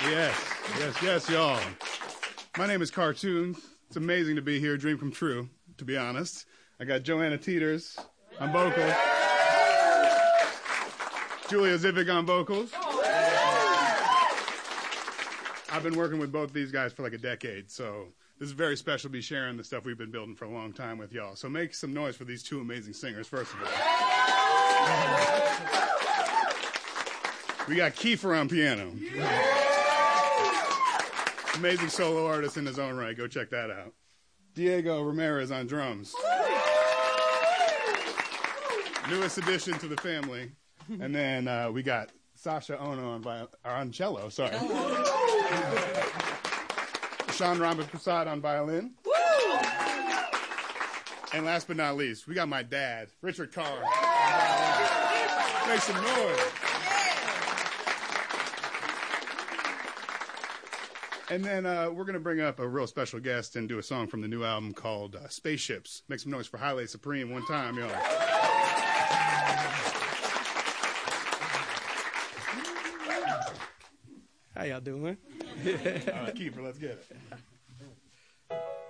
Yes, y'all. My name is Cartoon. It's amazing to be here. Dream come true, to be honest. I got Joanna Teeters on vocals. Julia Zivic on vocals. I've been working with both these guys for like a decade, so this is very special to be sharing the stuff we've been building for a long time with y'all. So make some noise for these two amazing singers, first of all. We got Kiefer on piano. Amazing solo artist in his own right. Go check that out. Diego Ramirez on drums. Newest addition to the family. And then we got Sasha Ono on cello, sorry. Sean Ramaprasad on violin. And last but not least, we got my dad, Richard Carr. Make some noise. And then we're going to bring up a real special guest and do a song from the new album called Spaceships. Make some noise for Haile Supreme one time, y'all. How y'all doing? All right, Kiefer, let's get it.